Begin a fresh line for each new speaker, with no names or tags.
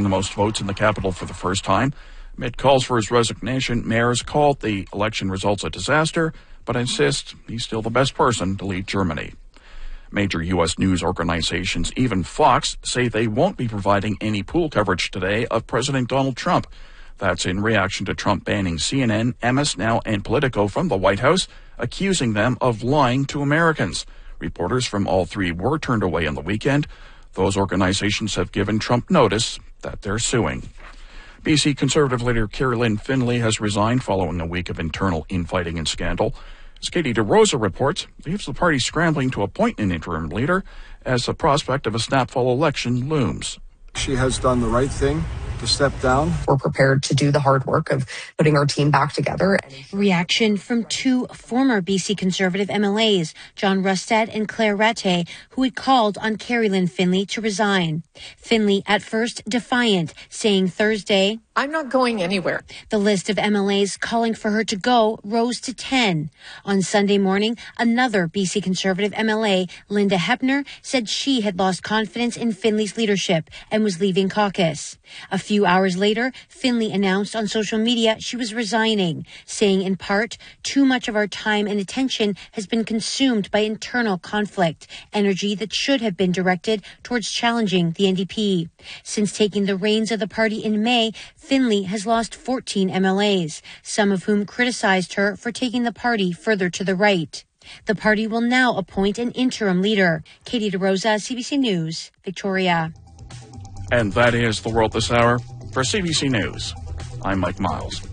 the most votes in the capital for the first time. Amid calls for his resignation, Merz called the election results a disaster, but insists he's still the best person to lead Germany. Major U.S. news organizations, even Fox, say they won't be providing any pool coverage today of President Donald Trump. That's in reaction to Trump banning CNN, MS Now, and Politico from the White House, accusing them of lying to Americans. Reporters from all three were turned away on the weekend. Those organizations have given Trump notice that they're suing. BC Conservative leader Carolyn Finley has resigned following a week of internal infighting and scandal. As Katie DeRosa reports, leaves the party scrambling to appoint an interim leader as the prospect of a snap-fall election looms.
She has done the right thing to step down.
We're prepared to do the hard work of putting our team back together.
Reaction from two former BC Conservative MLAs, John Rustad and Claire Rattay, who had called on Carolyn Finley to resign. Finley, at first defiant, saying Thursday,
"I'm not going anywhere."
The list of MLAs calling for her to go rose to 10. On Sunday morning, another BC Conservative MLA, Linda Hepner, said she had lost confidence in Finley's leadership and was leaving caucus. A few hours later, Finley announced on social media she was resigning, saying in part, "Too much of our time and attention has been consumed by internal conflict, energy that should have been directed towards challenging the NDP." Since taking the reins of the party in May, Finley has lost 14 MLAs, some of whom criticized her for taking the party further to the right. The party will now appoint an interim leader. Katie DeRosa, CBC News, Victoria.
And that is The World This Hour. For CBC News, I'm Mike Miles.